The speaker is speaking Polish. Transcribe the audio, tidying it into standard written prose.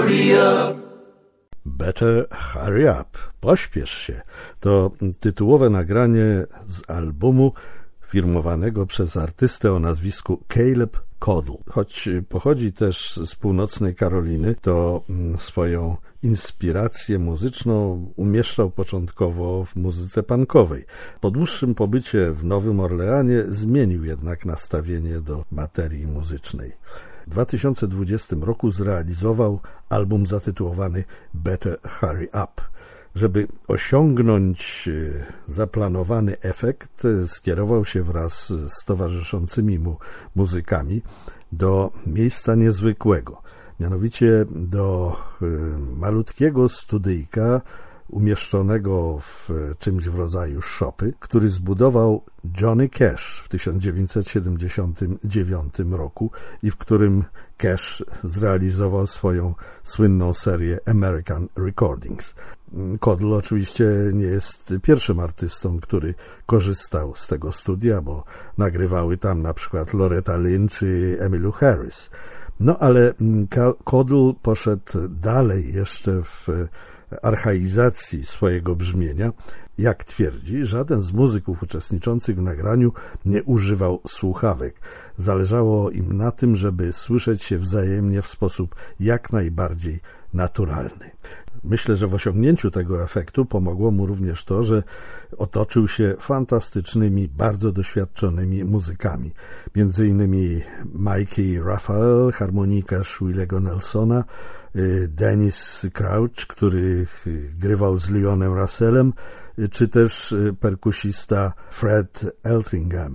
hurry up. Better Hurry Up, pośpiesz się, to tytułowe nagranie z albumu firmowanego przez artystę o nazwisku Caleb Caudle. Choć pochodzi też z północnej Karoliny, to swoją inspirację muzyczną umieszczał początkowo w muzyce punkowej. Po dłuższym pobycie w Nowym Orleanie zmienił jednak nastawienie do materii muzycznej. W 2020 roku zrealizował album zatytułowany Better Hurry Up. Żeby osiągnąć zaplanowany efekt, skierował się wraz z towarzyszącymi mu muzykami do miejsca niezwykłego, mianowicie do malutkiego studyjka umieszczonego w czymś w rodzaju szopy, który zbudował Johnny Cash w 1979 roku i w którym Cash zrealizował swoją słynną serię American Recordings. Caudle oczywiście nie jest pierwszym artystą, który korzystał z tego studia, bo nagrywały tam na przykład Loretta Lynn czy Emmylou Harris. No ale Caudle poszedł dalej jeszcze w archaizacji swojego brzmienia. Jak twierdzi, żaden z muzyków uczestniczących w nagraniu nie używał słuchawek. Zależało im na tym, żeby słyszeć się wzajemnie w sposób jak najbardziej naturalny. Myślę, że w osiągnięciu tego efektu pomogło mu również to, że otoczył się fantastycznymi, bardzo doświadczonymi muzykami. Między innymi Mikey Raphael, harmonikarz Willego Nelsona, Dennis Crouch, który grywał z Leonem Russellem, czy też perkusista Fred Eltringham.